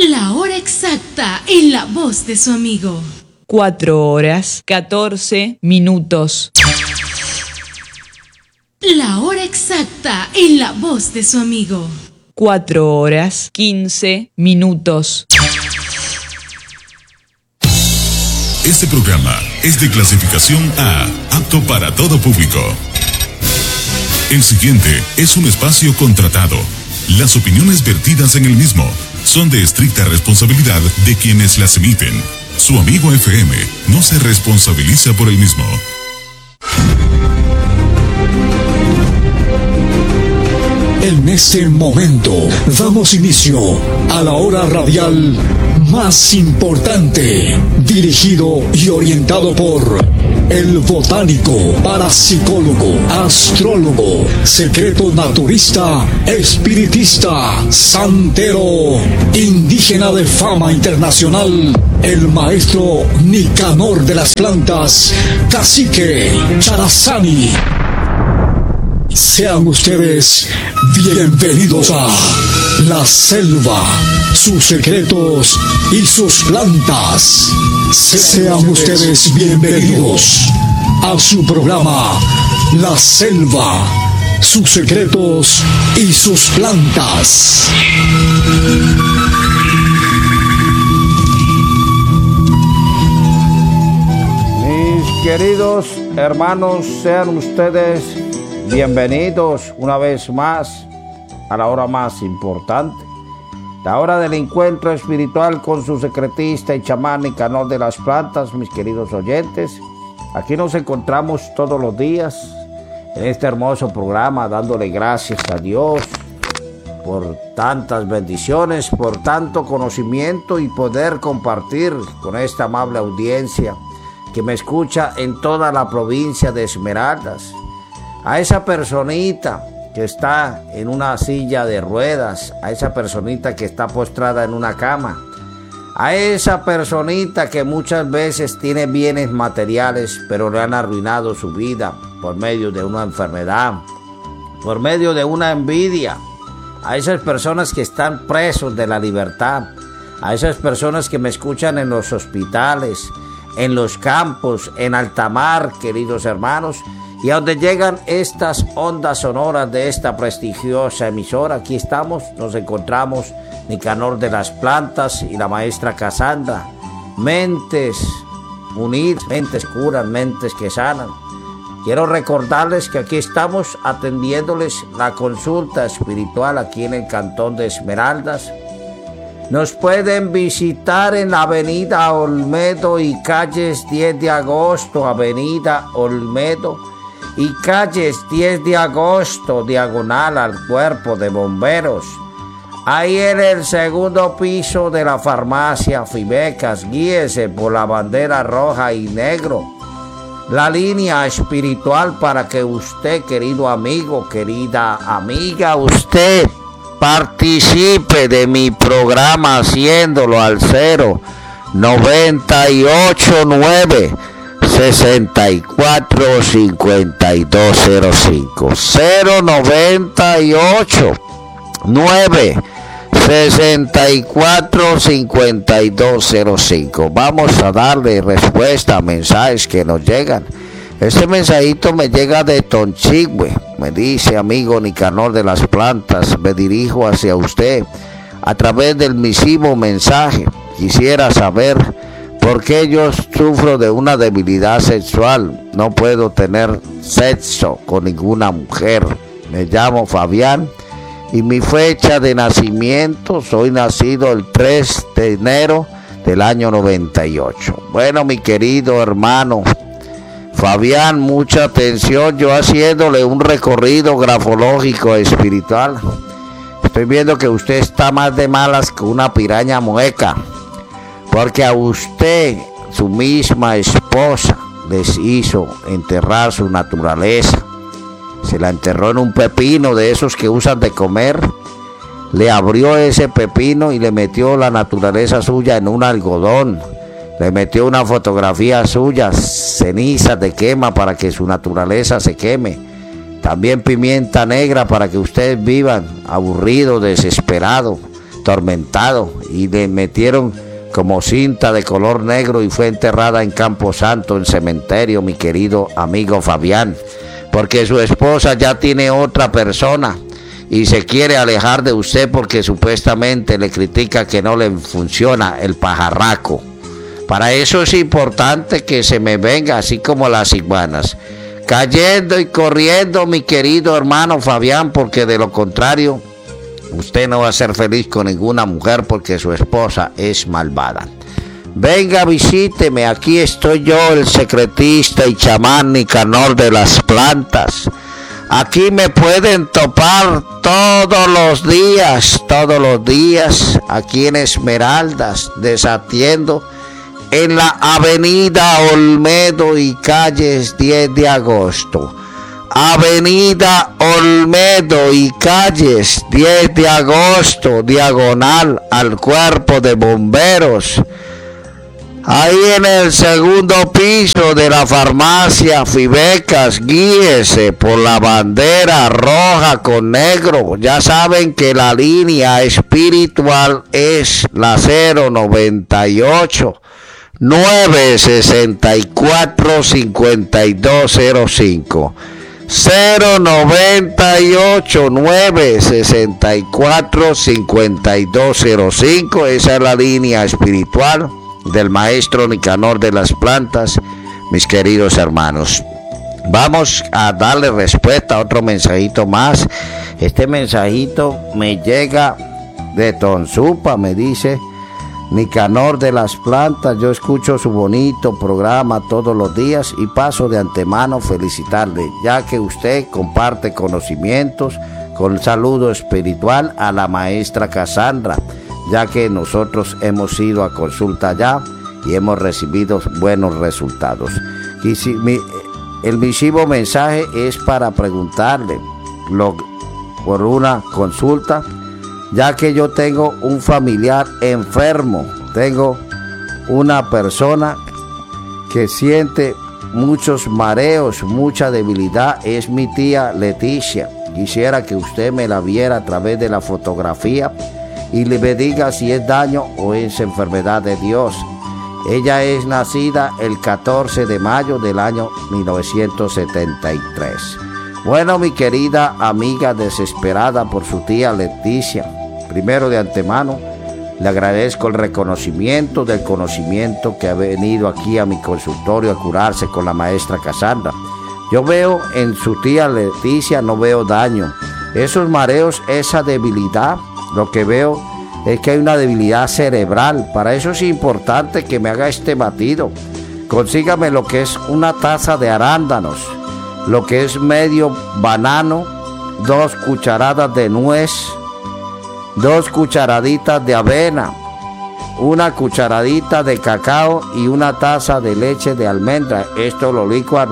La hora exacta en la voz de su amigo. 4 horas, 14 minutos. La hora exacta en la voz de su amigo. 4 horas, 15 minutos. Este programa es de clasificación A, apto para todo público. El siguiente es un espacio contratado. Las opiniones vertidas en el mismo son de estricta responsabilidad de quienes las emiten. Su amigo FM no se responsabiliza por el mismo. En este momento damos inicio a la hora radial más importante, dirigido y orientado por el botánico, parapsicólogo, astrólogo, secreto naturista, espiritista, santero, indígena de fama internacional, el maestro Nicanor de las Plantas, Cacique Charazani. Sean ustedes bienvenidos a La Selva, sus secretos y sus plantas. Sean ustedes bienvenidos a su programa La Selva, sus secretos y sus plantas. Mis queridos hermanos, sean ustedes bienvenidos una vez más a la hora más importante, la hora del encuentro espiritual con su secretista y chamán Nicanor de las Plantas. Mis queridos oyentes, aquí nos encontramos todos los días en este hermoso programa, dándole gracias a Dios por tantas bendiciones, por tanto conocimiento y poder compartir con esta amable audiencia que me escucha en toda la provincia de Esmeraldas. A esa personita que está en una silla de ruedas, a esa personita que está postrada en una cama, a esa personita que muchas veces tiene bienes materiales, pero le han arruinado su vida por medio de una enfermedad, por medio de una envidia, a esas personas que están presos de la libertad, a esas personas que me escuchan en los hospitales, en los campos, en alta mar, queridos hermanos, y a donde llegan estas ondas sonoras de esta prestigiosa emisora. Aquí estamos, nos encontramos Nicanor de las Plantas y la maestra Casandra. Mentes unidas, mentes curan, mentes que sanan. Quiero recordarles que aquí estamos atendiéndoles la consulta espiritual aquí en el cantón de Esmeraldas. Nos pueden visitar en la avenida Olmedo y calles 10 de agosto, avenida Olmedo y calles 10 de agosto, diagonal al Cuerpo de Bomberos. Ahí en el segundo piso de la farmacia Fibecas, guíese por la bandera roja y negro. La línea espiritual para que usted, querido amigo, querida amiga, usted participe de mi programa haciéndolo al 0989 645205 098 9 645205. Vamos a darle respuesta a mensajes que nos llegan. Este mensajito me llega de Tonchigüe. Me dice: amigo Nicanor de las Plantas, me dirijo hacia usted a través del mismo mensaje. Quisiera saber por qué yo sufro de una debilidad sexual. No puedo tener sexo con ninguna mujer. Me llamo Fabián y mi fecha de nacimiento, soy nacido el 3 de enero del año 98. Bueno, mi querido hermano Fabián, mucha atención, yo haciéndole un recorrido grafológico espiritual. Estoy viendo que usted está más de malas que una piraña mueca, porque a usted, su misma esposa, les hizo enterrar su naturaleza. Se la enterró en un pepino de esos que usan de comer. Le abrió ese pepino y le metió la naturaleza suya en un algodón. Le metió una fotografía suya, cenizas de quema para que su naturaleza se queme. También pimienta negra para que ustedes vivan aburridos, desesperados, tormentado y le metieron como cinta de color negro y fue enterrada en Campo Santo, en cementerio, mi querido amigo Fabián, porque su esposa ya tiene otra persona y se quiere alejar de usted porque supuestamente le critica que no le funciona el pajarraco. Para eso es importante que se me venga así como las iguanas, cayendo y corriendo, mi querido hermano Fabián, porque de lo contrario usted no va a ser feliz con ninguna mujer porque su esposa es malvada. Venga, visíteme, aquí estoy yo, el secretista y chamán Nicanor de las plantas. Aquí me pueden topar todos los días, aquí en Esmeraldas, desatiendo en la avenida Olmedo y calles 10 de agosto. Avenida Olmedo y calles 10 de agosto, diagonal al Cuerpo de Bomberos. Ahí en el segundo piso de la farmacia Fibecas, guíese por la bandera roja con negro. Ya saben que la línea espiritual es la 098 964 5205. 098 964 5205. Esa es la línea espiritual del maestro Nicanor de las plantas, mis queridos hermanos. Vamos a darle respuesta a otro mensajito más. Este mensajito me llega de Tonsupa, me dice: Nicanor de las plantas, yo escucho su bonito programa todos los días y paso de antemano felicitarle, ya que usted comparte conocimientos con saludo espiritual a la maestra Cassandra, ya que nosotros hemos ido a consulta allá y hemos recibido buenos resultados. Y si el misivo mensaje es para preguntarle por una consulta, ya que yo tengo un familiar enfermo, tengo una persona que siente muchos mareos, mucha debilidad, es mi tía Leticia. Quisiera que usted me la viera a través de la fotografía y me diga si es daño o es enfermedad de Dios. Ella es nacida el 14 de mayo del año 1973. Bueno, mi querida amiga desesperada por su tía Leticia, primero de antemano le agradezco el reconocimiento del conocimiento que ha venido aquí a mi consultorio a curarse con la maestra Cassandra. Yo veo en su tía Leticia, no veo daño. Esos mareos, esa debilidad, lo que veo es que hay una debilidad cerebral. Para eso es importante que me haga este batido. Consígame lo que es una taza de arándanos, lo que es medio banano, 2 cucharadas de nuez, 2 cucharaditas de avena, 1 cucharadita de cacao y 1 taza de leche de almendra. Esto lo licua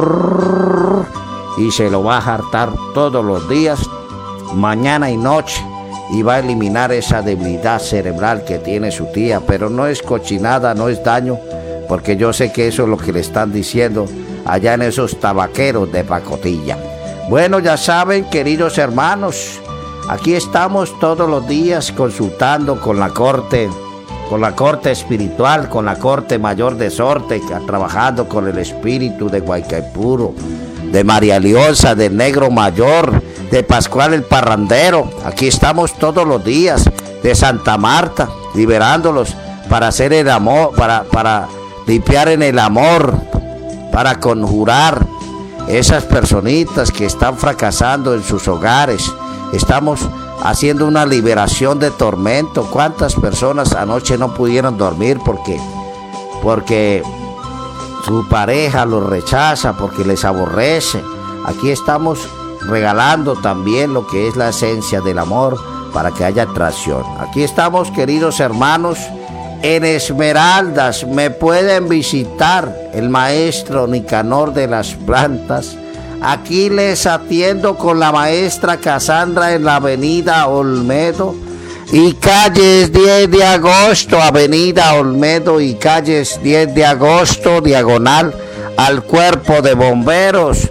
y se lo va a hartar todos los días, mañana y noche, y va a eliminar esa debilidad cerebral que tiene su tía. Pero no es cochinada, no es daño, porque yo sé que eso es lo que le están diciendo allá en esos tabaqueros de pacotilla. Bueno, ya saben, queridos hermanos, aquí estamos todos los días consultando con la corte espiritual, con la corte mayor de Sorte, trabajando con el espíritu de Guaycaipuro, de María Leonza, del Negro Mayor, de Pascual el Parrandero. Aquí estamos todos los días, de Santa Marta, liberándolos para hacer el amor, para limpiar en el amor, para conjurar esas personitas que están fracasando en sus hogares. Estamos haciendo una liberación de tormento. ¿Cuántas personas anoche no pudieron dormir porque su pareja los rechaza, porque les aborrece? Aquí estamos regalando también lo que es la esencia del amor para que haya atracción. Aquí estamos, queridos hermanos, en Esmeraldas. Me pueden visitar, el maestro Nicanor de las plantas. Aquí les atiendo con la maestra Cassandra en la avenida Olmedo y calles 10 de agosto, avenida Olmedo y calles 10 de agosto, diagonal al Cuerpo de Bomberos.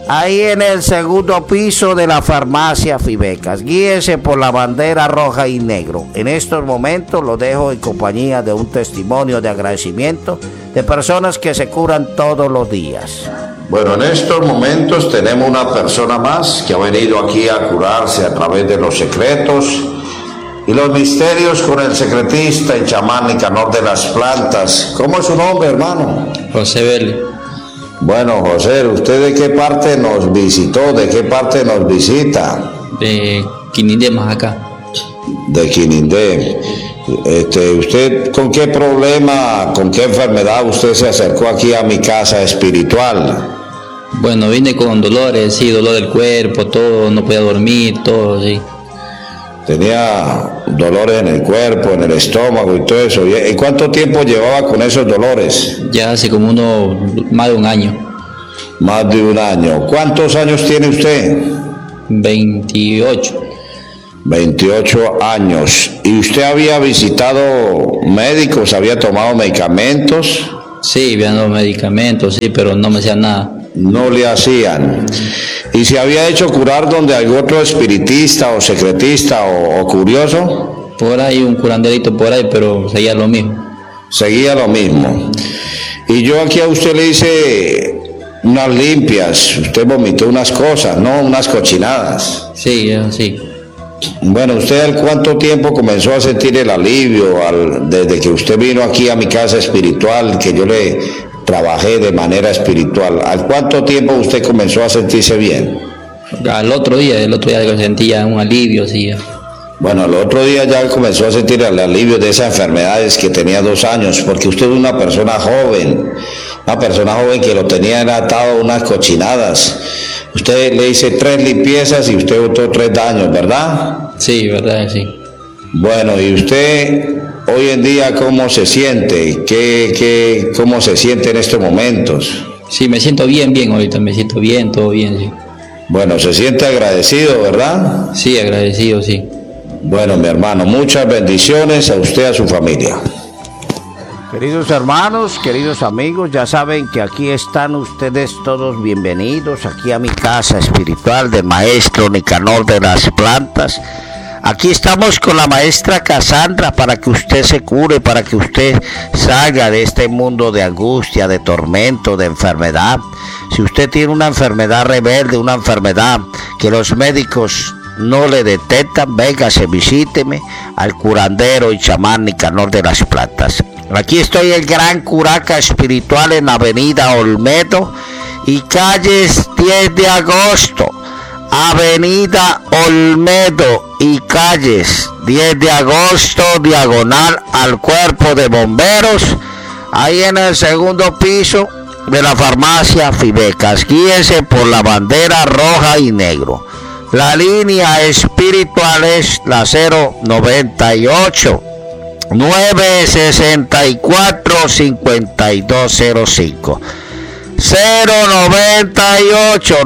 ahí en el segundo piso de la farmacia Fibecas. Guíese por la bandera roja y negro. En estos momentos lo dejo en compañía de un testimonio de agradecimiento de personas que se curan todos los días. Bueno, en estos momentos tenemos una persona más que ha venido aquí a curarse a través de los secretos y los misterios con el secretista y chamán Nicanor de las Plantas. ¿Cómo es su nombre, hermano? José Vélez. Bueno, José, ¿usted de qué parte nos visitó? ¿De qué parte nos visita? De Quinindé, más acá. De Quinindé. ¿Usted con qué problema, con qué enfermedad usted se acercó aquí a mi casa espiritual? Bueno, vine con dolores, sí, dolor del cuerpo, todo, no podía dormir, todo, sí. Tenía dolores en el cuerpo, en el estómago y todo eso. ¿Y cuánto tiempo llevaba con esos dolores? Ya hace como más de un año. Más de un año. ¿Cuántos años tiene usted? 28. 28 años. ¿Y usted había visitado médicos, había tomado medicamentos? Sí, había dado medicamentos, sí, pero no me hacían nada. No le hacían. ¿Y se había hecho curar donde algún otro espiritista o secretista o curioso? Por ahí, un curanderito por ahí, pero seguía lo mismo. Seguía lo mismo. Y yo aquí a usted le hice unas limpias, usted vomitó unas cosas, ¿no? Unas cochinadas. Sí, sí. Bueno, ¿usted al cuánto tiempo comenzó a sentir el alivio desde que usted vino aquí a mi casa espiritual, que yo le trabajé de manera espiritual? ¿Al cuánto tiempo usted comenzó a sentirse bien? El otro día que sentía un alivio, sí. Bueno, el otro día ya comenzó a sentir el alivio de esas enfermedades que tenía 2 años, porque usted es una persona joven que lo tenía atado a unas cochinadas. Usted le hice 3 limpiezas y usted botó 3 daños, ¿verdad? Sí, verdad, sí. Bueno, ¿y usted hoy en día cómo se siente? ¿Cómo se siente en estos momentos? Sí, me siento bien ahorita, me siento bien, todo bien, sí. Bueno, se siente agradecido, ¿verdad? Sí, agradecido, sí. Bueno, mi hermano, muchas bendiciones a usted y a su familia. Queridos hermanos, queridos amigos, ya saben que aquí están ustedes todos bienvenidos aquí a mi casa espiritual del maestro Nicanor de las Plantas. Aquí estamos con la maestra Cassandra para que usted se cure, para que usted salga de este mundo de angustia, de tormento, de enfermedad. Si usted tiene una enfermedad rebelde, una enfermedad que los médicos no le detectan, véngase, visíteme al curandero y chamán Nicanor de las Plantas. Aquí estoy, el gran curaca espiritual, en Avenida Olmedo y calles 10 de agosto. Avenida Olmedo y calles 10 de agosto, diagonal al Cuerpo de Bomberos, ahí en el segundo piso de la farmacia Fibecas. Guíese por la bandera roja y negro. La línea espiritual es la 098 964 5205. 098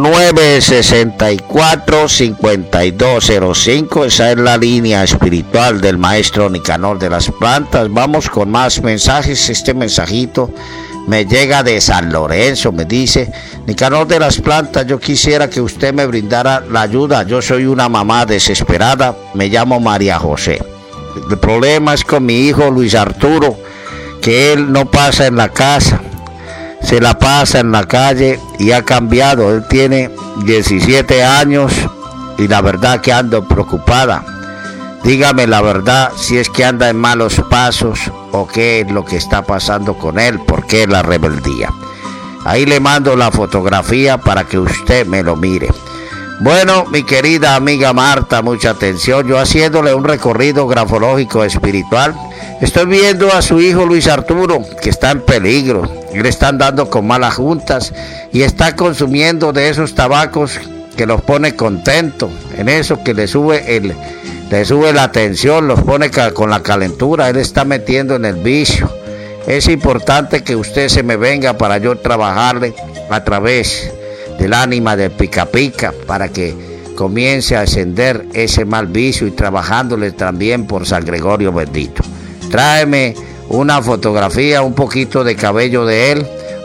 964 5205. Esa es la línea espiritual del maestro Nicanor de las Plantas. Vamos con más mensajes. Este mensajito me llega de San Lorenzo. Me dice: Nicanor de las Plantas, yo quisiera que usted me brindara la ayuda. Yo soy una mamá desesperada. Me llamo María José. El problema es con mi hijo Luis Arturo, que él no pasa en la casa, se la pasa en la calle y ha cambiado. Él tiene 17 años y la verdad que ando preocupada. Dígame la verdad, si es que anda en malos pasos o qué es lo que está pasando con él, por qué la rebeldía. Ahí le mando la fotografía para que usted me lo mire. Bueno, mi querida amiga Marta, mucha atención. Yo haciéndole un recorrido grafológico espiritual, estoy viendo a su hijo Luis Arturo, que está en peligro. Le están dando con malas juntas y está consumiendo de esos tabacos que los pone contento, en eso que le sube la tensión, los pone con la calentura. Él está metiendo en el vicio. Es importante que usted se me venga para yo trabajarle a través del ánima del pica pica, para que comience a ascender ese mal vicio, y trabajándole también por San Gregorio bendito. Tráeme una fotografía, un poquito de cabello de él,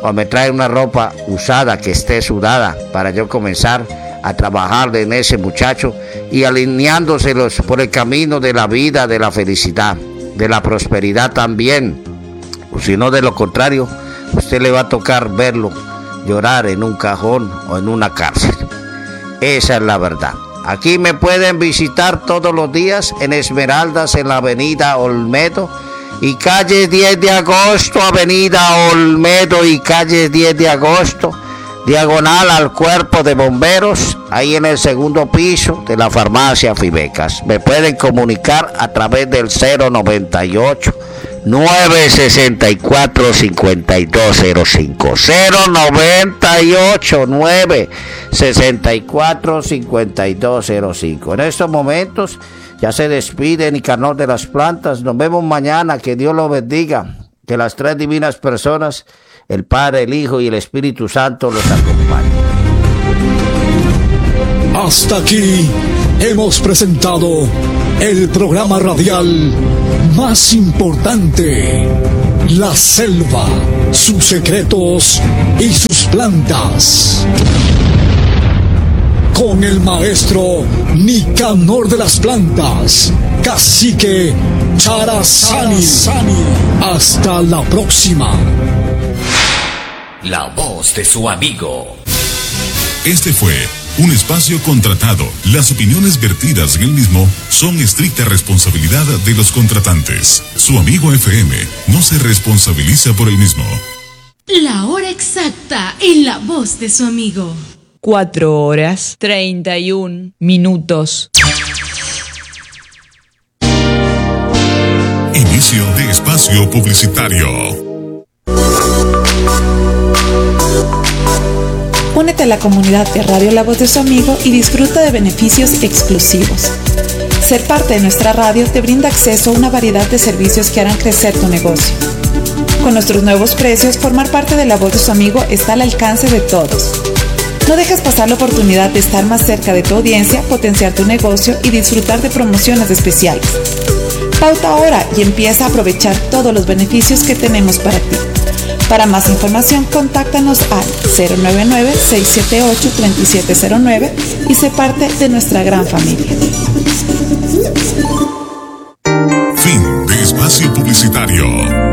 o me trae una ropa usada que esté sudada para yo comenzar a trabajar en ese muchacho y alineándoselos por el camino de la vida, de la felicidad, de la prosperidad también. O si no, de lo contrario, usted le va a tocar verlo llorar en un cajón o en una cárcel. Esa es la verdad. Aquí me pueden visitar todos los días en Esmeraldas, en la avenida Olmedo y calle 10 de agosto, avenida Olmedo y calle 10 de agosto, diagonal al cuerpo de bomberos, ahí en el segundo piso de la farmacia Fibecas. Me pueden comunicar a través del 098 964 5205, 098 964 5205. En estos momentos ya se despide Nicanor de las Plantas. Nos vemos mañana. Que Dios los bendiga. Que las tres divinas personas, el Padre, el Hijo y el Espíritu Santo, los acompañen. Hasta aquí hemos presentado el programa radial más importante, La Selva, sus secretos y sus plantas, con el maestro Nicanor de las Plantas, Cacique Charazani. Hasta la próxima. La voz de su amigo. Este fue un espacio contratado. Las opiniones vertidas en el mismo son estricta responsabilidad de los contratantes. Su amigo FM no se responsabiliza por el mismo. La hora exacta en la voz de su amigo. 4 horas 31 minutos. Inicio de espacio publicitario. Únete a la comunidad de Radio La Voz de su Amigo y disfruta de beneficios exclusivos. Ser parte de nuestra radio te brinda acceso a una variedad de servicios que harán crecer tu negocio. Con nuestros nuevos precios, formar parte de La Voz de su Amigo está al alcance de todos. No dejes pasar la oportunidad de estar más cerca de tu audiencia, potenciar tu negocio y disfrutar de promociones especiales. Pauta ahora y empieza a aprovechar todos los beneficios que tenemos para ti. Para más información, contáctanos al 099-678-3709 y sé parte de nuestra gran familia. Fin de espacio publicitario.